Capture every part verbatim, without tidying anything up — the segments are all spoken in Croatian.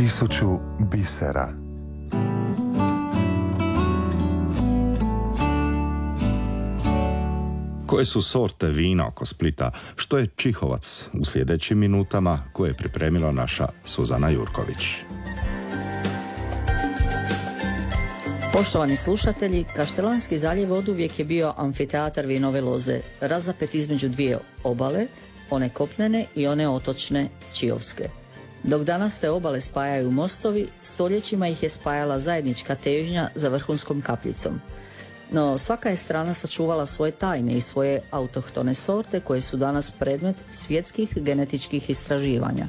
tisuću bisera. Koje su sorte vina oko Splita? Što je čihovac? U sljedećim minutama koje je pripremila naša Suzana Jurković. Poštovani slušatelji, Kaštelanski zaljev oduvijek je bio amfiteatar vinove loze, razapet između dvije obale, one kopnene i one otočne, čiovske. Dok danas te obale spajaju mostovi, stoljećima ih je spajala zajednička težnja za vrhunskom kapljicom. No svaka je strana sačuvala svoje tajne i svoje autohtone sorte koje su danas predmet svjetskih genetičkih istraživanja.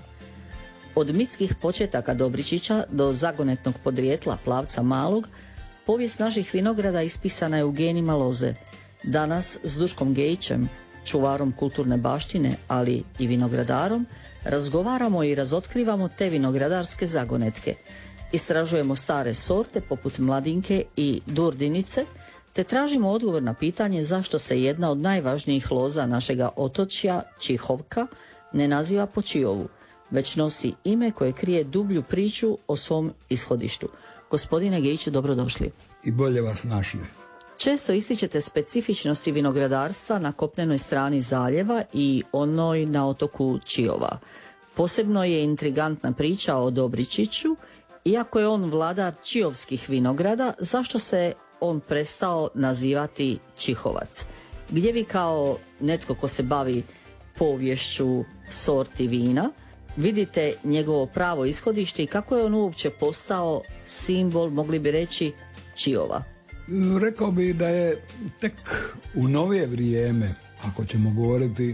Od mitskih početaka Dobričića do zagonetnog podrijetla Plavca Malog, povijest naših vinograda ispisana je u genima loze. Danas s Duškom Gejićem, čuvarom kulturne baštine, ali i vinogradarom, razgovaramo i razotkrivamo te vinogradarske zagonetke. Istražujemo stare sorte poput Mladinke i Durdinice, te tražimo odgovor na pitanje zašto se jedna od najvažnijih loza našega otočja, Čihovka, ne naziva po Čiovu, već nosi ime koje krije dublju priču o svom ishodištu. Gospodine Gejiću, dobrodošli. I bolje vas našli. Često ističete specifičnosti vinogradarstva na kopnenoj strani zaljeva i onoj na otoku Čiova. Posebno je intrigantna priča o Dobričiću. Iako je on vladar čiovskih vinograda, zašto se on prestao nazivati Čihovac? Gdje vi kao netko ko se bavi poviješću sorti vina vidite njegovo pravo ishodište i kako je on uopće postao simbol, mogli bi reći, Čiova? Rekao bi da je tek u novije vrijeme, ako ćemo govoriti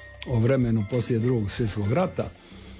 o vremenu poslije drugog svjetskog rata,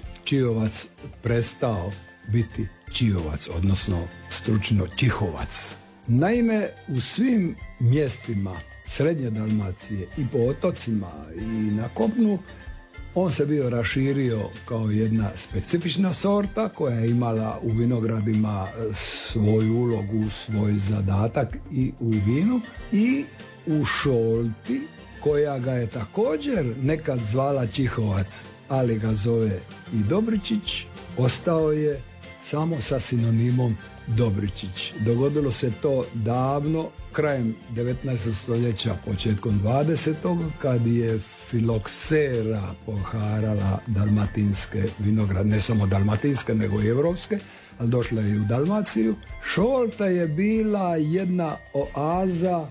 Čiovac prestao biti Čiovac, odnosno stručno Čihovac. Naime, u svim mjestima Srednje Dalmacije i po otocima i na kopnu on se bio raširio kao jedna specifična sorta koja je imala u vinogradima svoju ulogu, svoj zadatak i u vinu, i u šolti koja ga je također nekad zvala Čihovac, ali ga zove i Dobričić, ostao je samo sa sinonimom Dobričić. Dogodilo se to davno, krajem devetnaestog stoljeća, početkom dvadesetog kad je filoksera poharala dalmatinske vinograde, ne samo dalmatinske nego i evropske, ali došla je i u Dalmaciju. Šolta je bila jedna oaza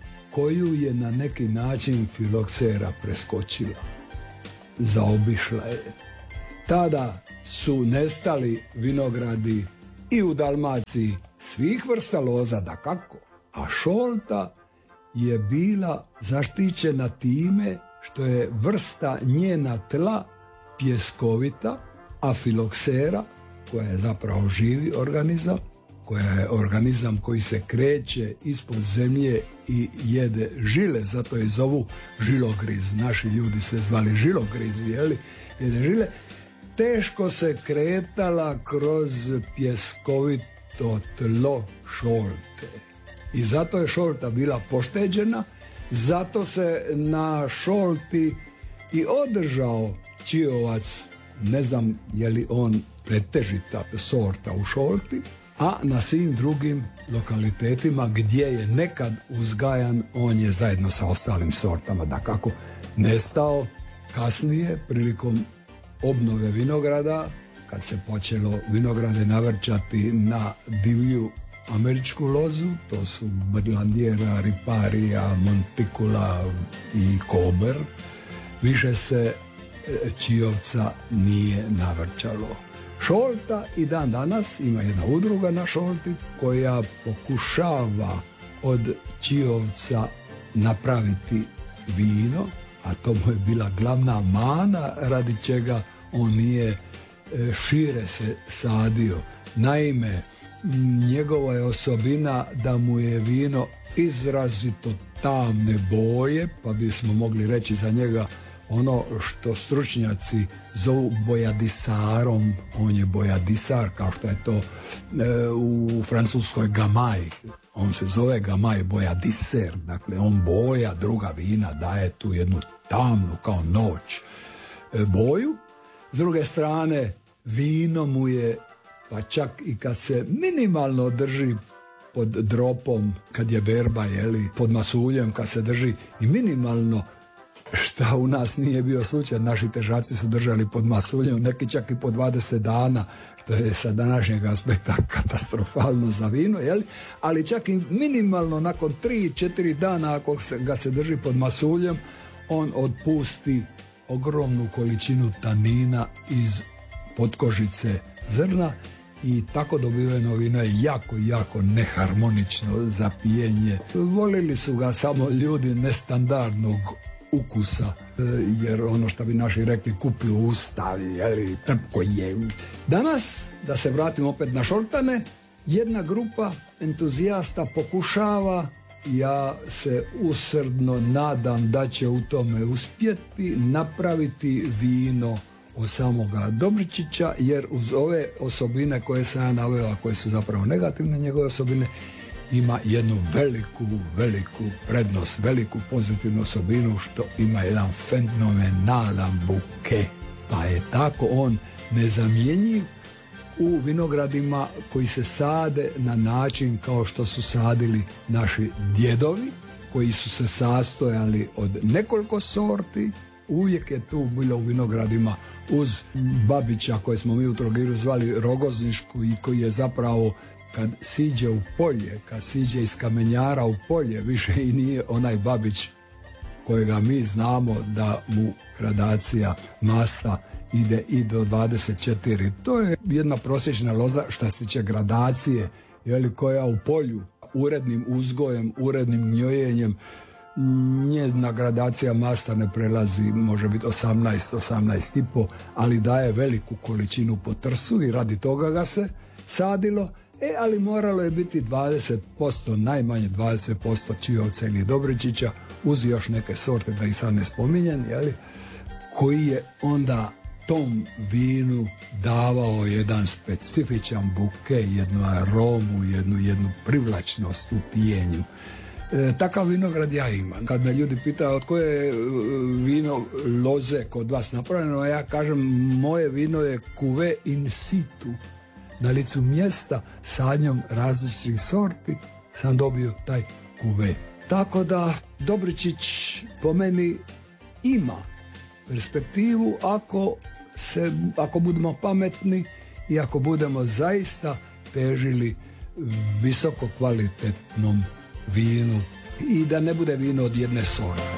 koju je na neki način filoksera preskočila, zaobišla je. Tada su nestali vinogradi i u Dalmaciji svih vrsta loza, dakako, a šolta je bila zaštićena time što je vrsta njena tla pjeskovita, a filoksera, koja je zapravo živi organizam, koja je organizam koji se kreće ispod zemlje i jede žile, zato je zovu žilogriz. Naši ljudi sve zvali žilogriz, jeli? Jede žile. Teško se kretala kroz pjeskovito tlo šolte. I zato je šolta bila pošteđena, zato se na šolti i održao Čiovac, ne znam je li on pretežita sorta u šolti, a na svim drugim lokalitetima gdje je nekad uzgajan, on je zajedno sa ostalim sortama dakako nestao. Kasnije, prilikom obnove vinograda, kad se počelo vinograde navrćati na divlju američku lozu, to su Berlandiera, Riparia, Monticula i Kober, više se Čiovca nije navrćalo. Šolta i dan danas ima jedna udruga na šolti koja pokušava od Čiovca napraviti vino, a to mu je bila glavna mana radi čega on nije šire se sadio. Naime, njegova je osobina da mu je vino izrazito tamne boje, pa bismo mogli reći za njega ono što stručnjaci zovu bojadisarom. On je bojadisar, kao što je to e, u francuskoj gamaj. On se zove gamaj bojadiser, dakle on boja druga vina, daje tu jednu tamnu kao noć e, boju. S druge strane, vino mu je pa čak i kad se minimalno drži pod dropom, kad je berba, jeli, pod masuljem, kad se drži i minimalno, šta u nas nije bio slučaj, naši težaci su držali pod masuljem, neki čak i po dvadeset dana, što je sa današnjeg aspekta katastrofalno za vino, jeli? Ali čak i minimalno nakon tri četiri dana ako se, ga se drži pod masuljem, on otpusti ogromnu količinu tanina iz potkožice zrna i tako dobiveno vino je jako, jako neharmonično za pijenje. Volili su ga samo ljudi nestandardnog ukusa, jer ono što bi naši rekli kupi u usta, jeli, trpko je. Danas, da se vratimo opet na šoltane, jedna grupa entuzijasta pokušava, ja se usrdno nadam da će u tome uspjeti, napraviti vino od samoga Dobričića, jer uz ove osobine koje sam ja naveo, a koje su zapravo negativne njegove osobine, ima jednu veliku, veliku prednost, veliku pozitivnu osobinu, što ima jedan fenomenalan buke. Pa je tako on nezamjenjiv u vinogradima koji se sade na način kao što su sadili naši djedovi, koji su se sastojali od nekoliko sorti. Uvijek je tu bilo u vinogradima uz Babića, koje smo mi u Trogiru zvali Rogoznišku, i koji je zapravo kad siđe u polje, kad siđe iz kamenjara u polje, više i nije onaj Babić kojega mi znamo da mu gradacija masta ide i do dvadeset četiri. To je jedna prosječna loza što se tiče gradacije, jeli, koja u polju urednim uzgojem, urednim gnjojenjem, njena gradacija masta ne prelazi, može biti osamnaest, osamnaest i po, ali daje veliku količinu po trsu i radi toga ga se sadilo. E, ali moralo je biti dvadeset posto, najmanje dvadeset posto Čiovca ili Dobričića, uz još neke sorte, da ih sad ne spominjem, jeli, koji je onda tom vinu davao jedan specifičan buke, jednu aromu, jednu, jednu privlačnost u pijenju. E, takav vinograd ja imam. Kad me ljudi pitaju od koje je vino loze kod vas napravljeno, ja kažem moje vino je cuvée in situ. Na licu mjesta sadnjom različitih sorti sam dobio taj cuvée. Tako da Dobričić po meni ima perspektivu ako se, ako budemo pametni i ako budemo zaista težili visoko kvalitetnom vinu i da ne bude vino od jedne sorte.